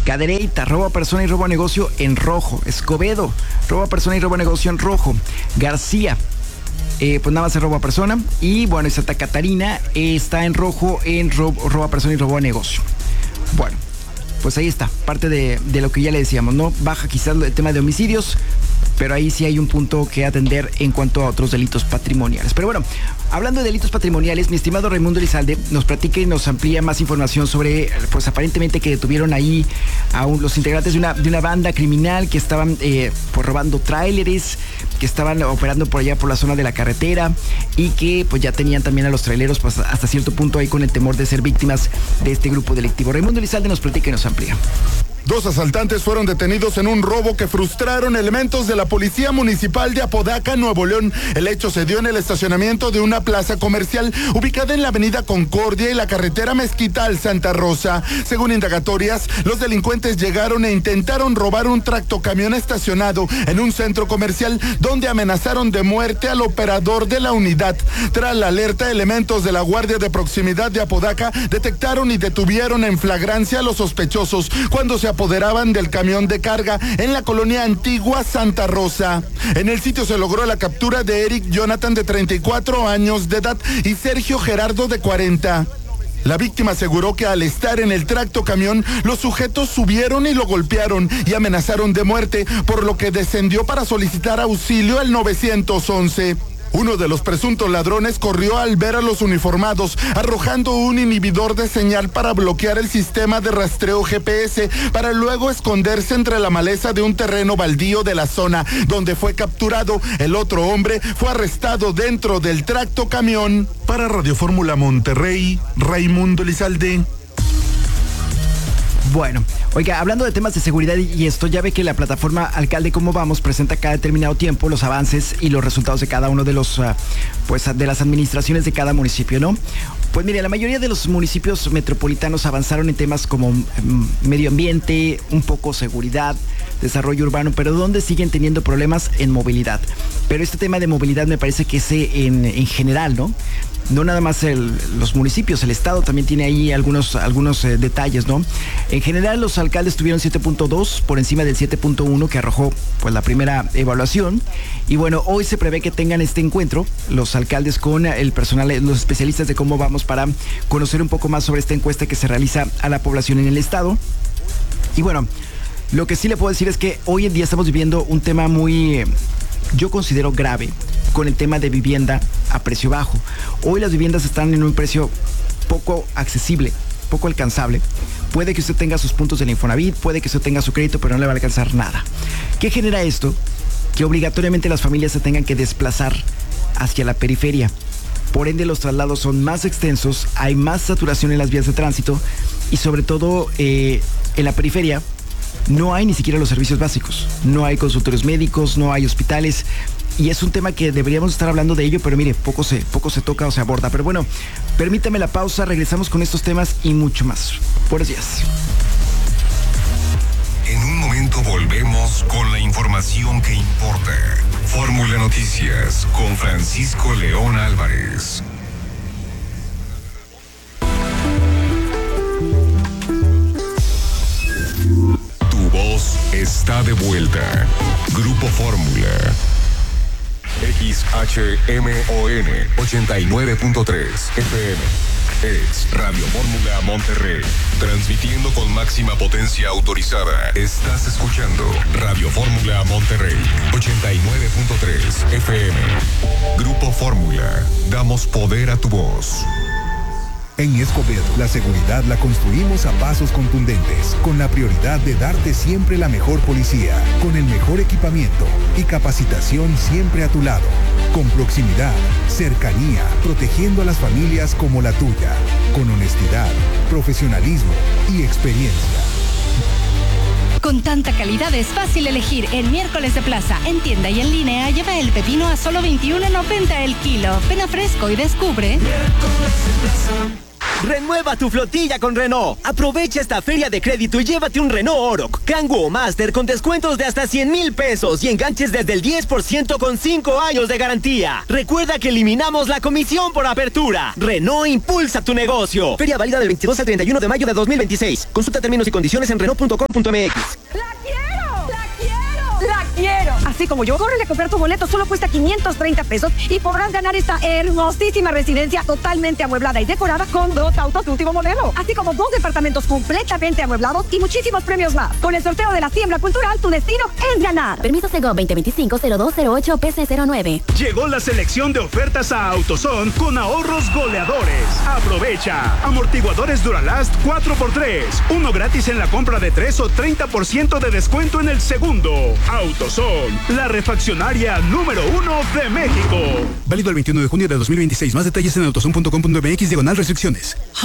Cadereyta, robo a persona y robo a negocio en rojo. Escobedo, robo a persona y robo a negocio en rojo. García, pues nada más se robo a persona. Y bueno, Santa Catarina está en rojo en robo a persona y robo a negocio. Bueno, pues ahí está, parte de lo que ya le decíamos, ¿no? Baja quizás el tema de homicidios, pero ahí sí hay un punto que atender en cuanto a otros delitos patrimoniales. Pero bueno, hablando de delitos patrimoniales, mi estimado Raimundo Elizalde nos platica y nos amplía más información sobre, pues aparentemente que detuvieron ahí a los integrantes de una banda criminal que estaban pues robando tráileres, que estaban operando por allá por la zona de la carretera y que pues ya tenían también a los traileros pues hasta cierto punto ahí con el temor de ser víctimas de este grupo delictivo. Raimundo Elizalde nos platica y nos amplía. 2 asaltantes fueron detenidos en un robo que frustraron elementos de la Policía Municipal de Apodaca, Nuevo León. El hecho se dio en el estacionamiento de una plaza comercial ubicada en la avenida Concordia y la carretera Mezquital Santa Rosa. Según indagatorias, los delincuentes llegaron e intentaron robar un tractocamión estacionado en un centro comercial donde amenazaron de muerte al operador de la unidad. Tras la alerta, elementos de la Guardia de Proximidad de Apodaca detectaron y detuvieron en flagrancia a los sospechosos cuando se apoderaban del camión de carga en la colonia Antigua Santa Rosa. En el sitio se logró la captura de Eric Jonathan, de 34 años de edad, y Sergio Gerardo, de 40. La víctima aseguró que al estar en el tractocamión, los sujetos subieron y lo golpearon y amenazaron de muerte, por lo que descendió para solicitar auxilio al 911. Uno de los presuntos ladrones corrió al ver a los uniformados, arrojando un inhibidor de señal para bloquear el sistema de rastreo GPS, para luego esconderse entre la maleza de un terreno baldío de la zona, donde fue capturado. El otro hombre fue arrestado dentro del tractocamión. Para Radio Fórmula Monterrey, Raimundo Elizalde. Bueno, oiga, hablando de temas de seguridad y esto, ya ve que la plataforma Alcalde Cómo Vamos presenta cada determinado tiempo los avances y los resultados de cada uno de los, de las administraciones de cada municipio, ¿no? Pues mire, la mayoría de los municipios metropolitanos avanzaron en temas como medio ambiente, un poco seguridad, desarrollo urbano, pero donde siguen teniendo problemas en movilidad. Pero este tema de movilidad me parece que es en general, ¿no? No nada más los municipios, el estado también tiene ahí algunos detalles, ¿no? En general los alcaldes tuvieron 7.2 por encima del 7.1 que arrojó pues la primera evaluación. Y bueno, hoy se prevé que tengan este encuentro los alcaldes con el personal, los especialistas de Cómo Vamos, para conocer un poco más sobre esta encuesta que se realiza a la población en el estado. Y bueno, lo que sí le puedo decir es que hoy en día estamos viviendo un tema muy, yo considero grave, con el tema de vivienda a precio bajo. Hoy las viviendas están en un precio poco accesible, poco alcanzable. Puede que usted tenga sus puntos del Infonavit, puede que usted tenga su crédito, pero no le va a alcanzar nada. ¿Qué genera esto? Que obligatoriamente las familias se tengan que desplazar hacia la periferia. Por ende, los traslados son más extensos, hay más saturación en las vías de tránsito y sobre todo en la periferia no hay ni siquiera los servicios básicos. No hay consultorios médicos, no hay hospitales. Y es un tema que deberíamos estar hablando de ello, pero mire, poco se toca o se aborda. Pero bueno, permítame la pausa, regresamos con estos temas y mucho más. Buenos días. En un momento volvemos con la información que importa. Fórmula Noticias con Francisco León Álvarez. Tu voz está de vuelta. Grupo Fórmula. XHMON 89.3 FM. Es Radio Fórmula Monterrey. Transmitiendo con máxima potencia autorizada. Estás escuchando Radio Fórmula Monterrey 89.3 FM. Grupo Fórmula. Damos poder a tu voz. En Escobedo, la seguridad la construimos a pasos contundentes, con la prioridad de darte siempre la mejor policía, con el mejor equipamiento y capacitación siempre a tu lado, con proximidad, cercanía, protegiendo a las familias como la tuya, con honestidad, profesionalismo y experiencia. Con tanta calidad es fácil elegir. En Miércoles de Plaza, en tienda y en línea, lleva el pepino a solo $21.90 el kilo. Ven a Fresco y descubre. Miércoles de Plaza. Renueva tu flotilla con Renault. Aprovecha esta feria de crédito y llévate un Renault Oroch, Kangoo o Master con descuentos de hasta 100,000 pesos y enganches desde el 10% con 5 años de garantía. Recuerda que eliminamos la comisión por apertura. Renault impulsa tu negocio. Feria válida del 22 al 31 de mayo de 2026. Consulta términos y condiciones en Renault.com.mx. ¡La quiero! ¡La quiero! ¡La quiero! Así como yo, córrele a comprar tu boleto, solo cuesta 530 pesos y podrás ganar esta hermosísima residencia totalmente amueblada y decorada con 2 autos de último modelo, así como 2 departamentos completamente amueblados y muchísimos premios más. Con el sorteo de la siembra cultural, tu destino es ganar. Permiso Sego 2025-0208 PC09. Llegó la selección de ofertas a AutoZone con ahorros goleadores. Aprovecha. Amortiguadores Duralast 4x3. Uno gratis en la compra de 3 o 30% de descuento en el segundo. AutoZone, la refaccionaria número 1 de México. Válido el 21 de junio de 2026. Más detalles en autozone.com.mx/restricciones.